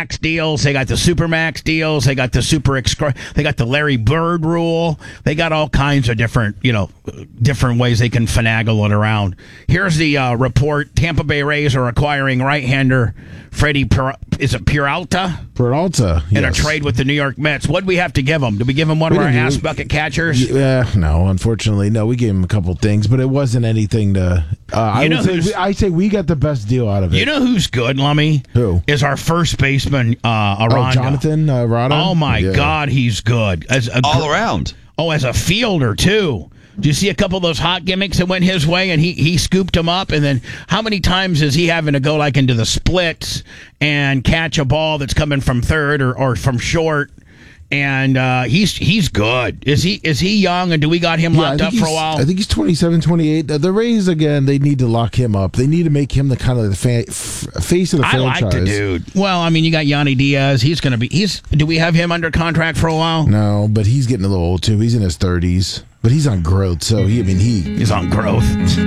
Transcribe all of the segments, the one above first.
max deals. They got the super max deals. They got the they got the Larry Bird rule. They got all kinds of different ways they can finagle it around. Here's the report. Tampa Bay Rays are acquiring right-hander Freddie Peralta? Peralta, yes. In a trade with the New York Mets. What did we have to give him? Did we give him one of our ass bucket catchers? No, unfortunately. No, we gave him a couple things, but it wasn't anything to... I say we got the best deal out of it. You know who's good, Lummy? Who? Is our first baseman, Aranda. Jonathan Aranda? Oh, my God, he's good. All around. Oh, as a fielder, too. Do you see a couple of those hot gimmicks that went his way, and he scooped them up? And then how many times is he having to go like into the splits and catch a ball that's coming from third or from short? And he's good. Is he young, and do we got him locked up for a while? I think he's 27, 28. The Rays, again, they need to lock him up. They need to make him the kind of the face of the franchise. I like the dude. Well, I mean, you got Yanni Diaz. He's going to be... Do we have him under contract for a while? No, but he's getting a little old, too. He's in his 30s. But he's on growth, so he's on growth.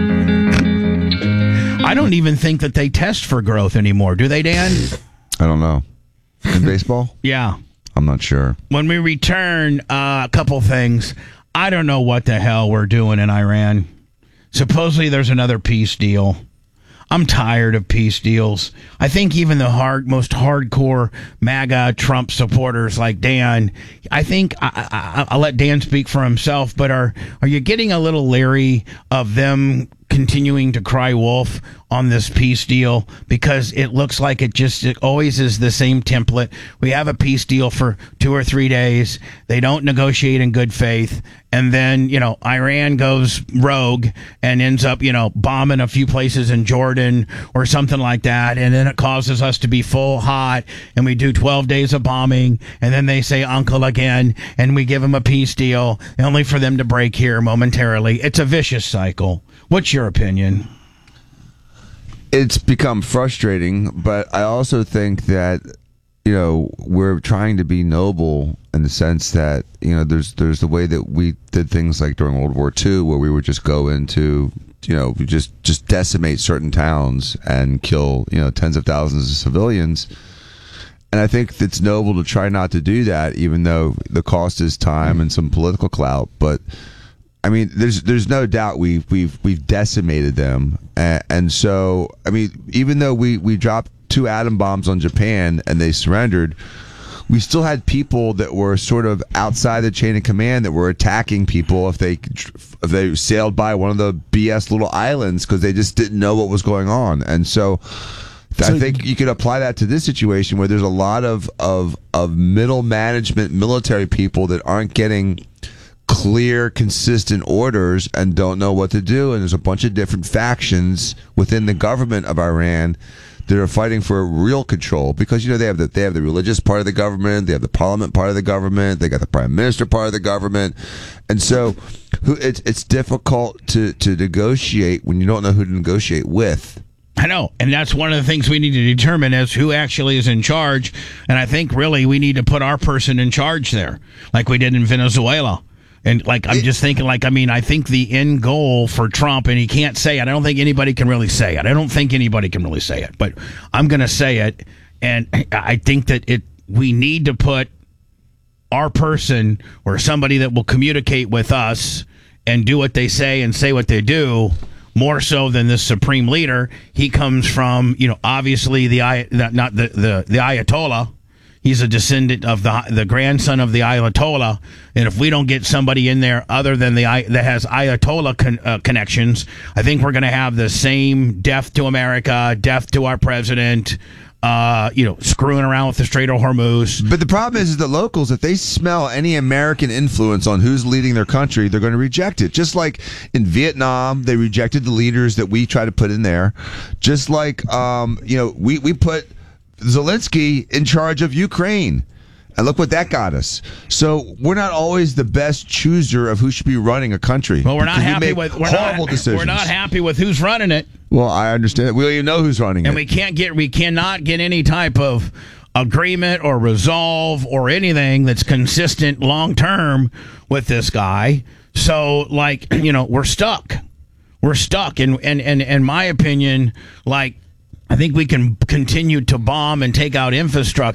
I don't even think that they test for growth anymore. Do they, Dan? I don't know. In baseball? Yeah. I'm not sure. When we return, a couple things. I don't know what the hell we're doing in Iran. Supposedly there's another peace deal. I'm tired of peace deals. I think even the most hardcore MAGA Trump supporters like Dan, I think I'll let Dan speak for himself, but are you getting a little leery of them continuing to cry wolf on this peace deal? Because it looks like it always is the same template. We have a peace deal for 2 or 3 days. They don't negotiate in good faith. And then, Iran goes rogue and ends up, bombing a few places in Jordan or something like that. And then it causes us to be full hot, and we do 12 days of bombing. And then they say uncle again, and we give them a peace deal only for them to break here momentarily. It's a vicious cycle. What's your opinion? It's become frustrating, but I also think that we're trying to be noble in the sense that there's the way that we did things like during World War II, where we would just go into we just decimate certain towns and kill tens of thousands of civilians. And I think it's noble to try not to do that, even though the cost is time and some political clout. But I mean, there's no doubt we've decimated them, and so I mean, even though we dropped 2 atom bombs on Japan and they surrendered, we still had people that were sort of outside the chain of command that were attacking people if they sailed by one of the BS little islands because they just didn't know what was going on. And so I think you could apply that to this situation where there's a lot of middle management military people that aren't getting clear, consistent orders and don't know what to do. And there's a bunch of different factions within the government of Iran that are fighting for real control because they have the religious part of the government, they have the parliament part of the government, they got the prime minister part of the government, and so it's difficult to negotiate when you don't know who to negotiate with. I know, and that's one of the things we need to determine is who actually is in charge, and I think really we need to put our person in charge there, like we did in Venezuela. And I'm just thinking, I think the end goal for Trump, and he can't say it. I don't think anybody can really say it. But I'm going to say it, and I think that we need to put our person or somebody that will communicate with us and do what they say and say what they do more so than this supreme leader. He comes from, obviously the Ayatollah. He's a descendant of the grandson of the Ayatollah, and if we don't get somebody in there other than that has Ayatollah connections, I think we're going to have the same death to America, death to our president, screwing around with the Strait of Hormuz. But the problem is the locals, if they smell any American influence on who's leading their country, they're going to reject it. Just like in Vietnam, they rejected the leaders that we try to put in there. Just like, we put Zelensky in charge of Ukraine. And look what that got us. So we're not always the best chooser of who should be running a country. Well, we're not happy with decisions. We're not happy with who's running it. Well, I understand. We don't even know who's running it. And we cannot get any type of agreement or resolve or anything that's consistent long term with this guy. So we're stuck. We're stuck. And in my opinion, I think we can continue to bomb and take out infrastructure